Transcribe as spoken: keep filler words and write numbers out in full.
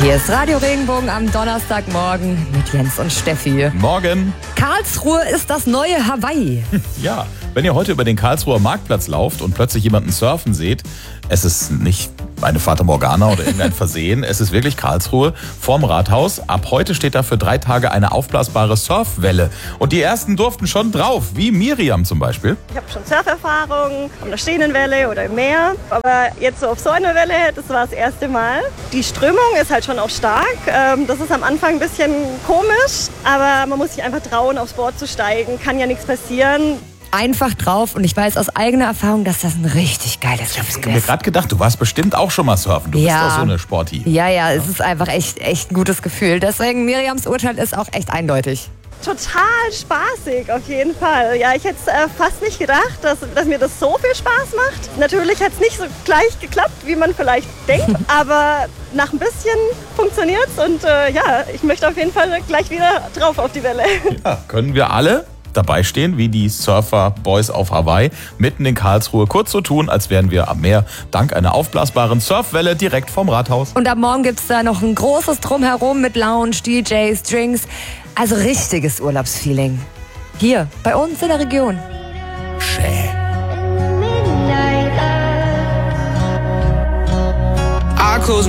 Hier ist Radio Regenbogen am Donnerstagmorgen mit Jens und Steffi. Morgen. Karlsruhe ist das neue Hawaii. Ja, wenn ihr heute über den Karlsruher Marktplatz lauft und plötzlich jemanden surfen seht, es ist nicht eine Fata Morgana oder irgendein Versehen, es ist wirklich Karlsruhe vorm Rathaus. Ab heute steht da für drei Tage eine aufblasbare Surfwelle. Und die ersten durften schon drauf, wie Miriam zum Beispiel. Ich habe schon Surferfahrung auf einer stehenden Welle oder im Meer, aber jetzt so auf so einer Welle, das war das erste Mal. Die Strömung ist halt schon auch stark. Das ist am Anfang ein bisschen komisch, aber man muss sich einfach trauen, aufs Board zu steigen, kann ja nichts passieren. Einfach drauf und ich weiß aus eigener Erfahrung, dass das ein richtig geiles Gefühl ist. Ich habe mir gerade gedacht, du warst bestimmt auch schon mal surfen. Du ja. bist auch so eine Sporty. Ja, ja, es ist einfach echt, echt ein gutes Gefühl. Deswegen, Miriams Urteil ist auch echt eindeutig. Total spaßig, auf jeden Fall. Ja, ich hätte äh, fast nicht gedacht, dass, dass mir das so viel Spaß macht. Natürlich hat es nicht so gleich geklappt, wie man vielleicht denkt, aber nach ein bisschen funktioniert es und äh, ja, ich möchte auf jeden Fall gleich wieder drauf auf die Welle. Ja, können wir alle dabei stehen, wie die Surfer-Boys auf Hawaii, mitten in Karlsruhe, kurz so tun, als wären wir am Meer, dank einer aufblasbaren Surfwelle direkt vom Rathaus. Und ab morgen gibt es da noch ein großes Drumherum mit Lounge, D Js, Drinks, also richtiges Urlaubsfeeling. Hier, bei uns in der Region. Schön.